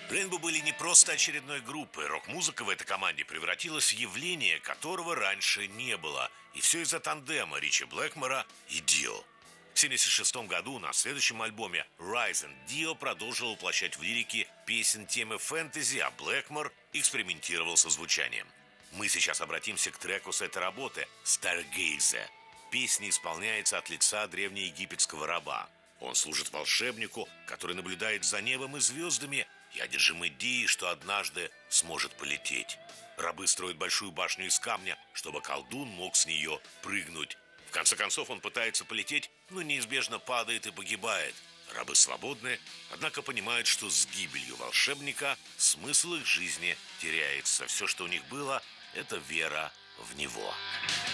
Рейнбо были не просто очередной группой. Рок-музыка в этой команде превратилась в явление, которого раньше не было. И все из-за тандема Ричи Блэкмора и Дио. В 1976 году на следующем альбоме Rise Dio продолжил воплощать в лирике песен темы фэнтези, а Блэкмор экспериментировал со звучанием. Мы сейчас обратимся к треку с этой работы «Stargazer». Песня исполняется от лица древнеегипетского раба. Он служит волшебнику, который наблюдает за небом и звездами и одержим идеей, что однажды сможет полететь. Рабы строят большую башню из камня, чтобы колдун мог с нее прыгнуть. В конце концов он пытается полететь, но неизбежно падает и погибает. Рабы свободны, однако понимают, что с гибелью волшебника смысл их жизни теряется. Все, что у них было, это вера в него.